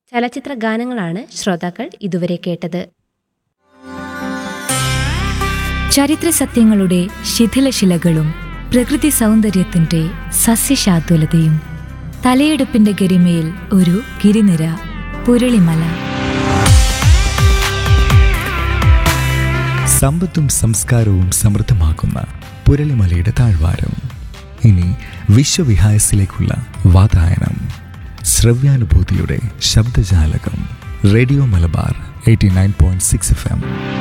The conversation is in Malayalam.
ചലച്ചിത്ര ഗാനങ്ങളാണ് ശ്രോതാക്കൾ ഇതുവരെ കേട്ടത്. ചരിത്ര സത്യങ്ങളുടെ ശിഥിലശിലകളും പ്രകൃതി സൗന്ദര്യത്തിന്റെ സസ്യശാതുലതയും തലയെടുപ്പിന്റെ ഗരിമയിൽ ഒരു ഗിരിനിര, പുരളിമല. സമ്പത്തും സംസ്കാരവും സമൃദ്ധമാക്കുന്ന പുരളിമലയുടെ താഴ്വാരം. ഇനി വിശ്വവിഹായസിലേക്കുള്ള വാതായനം. ശ്രവ്യാനുഭൂതിയുടെ ശബ്ദജാലകം. Radio Malabar 89.6 FM.